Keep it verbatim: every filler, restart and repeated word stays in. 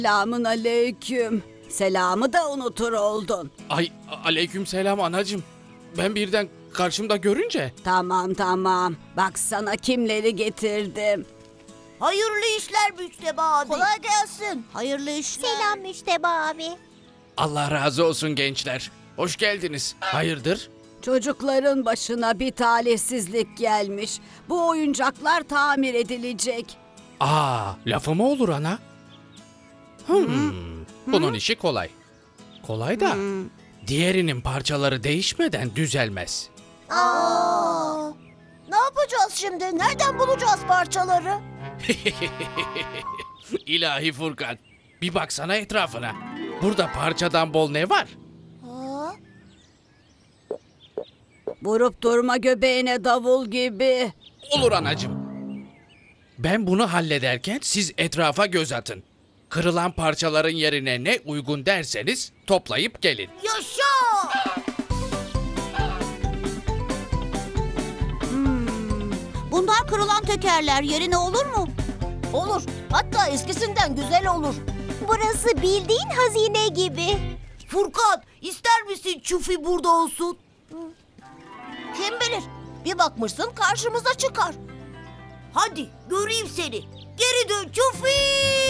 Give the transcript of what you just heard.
Selamun aleyküm. Selamı da unutur oldun. Ay aleyküm selam anacığım. Ben birden karşımda görünce. Tamam tamam. Bak sana kimleri getirdim. Hayırlı işler Müçteba abi. Kolay gelsin. Hayırlı işler. Selam Müçteba abi. Allah razı olsun gençler. Hoş geldiniz. Hayırdır? Çocukların başına bir talihsizlik gelmiş. Bu oyuncaklar tamir edilecek. Aa, lafı mı olur ana? Hmm, bunun işi kolay. Kolay da diğerinin parçaları değişmeden düzelmez. Aa, ne yapacağız şimdi? Nereden bulacağız parçaları? İlahi Furkan, bir baksana etrafına. Burada parçadan bol ne var? Aa, Vurup durma göbeğine davul gibi. Olur anacığım. Ben bunu hallederken siz etrafa göz atın. Kırılan parçaların yerine ne uygun derseniz toplayıp gelin. yaşa! Bunlar kırılan tekerler yerine olur mu? Olur. Hatta eskisinden güzel olur. Burası bildiğin hazine gibi. Furkan, ister misin Çufi burada olsun? Kim bilir? Bir bakmışsın karşımıza çıkar. Hadi göreyim seni. Geri dön Çufi!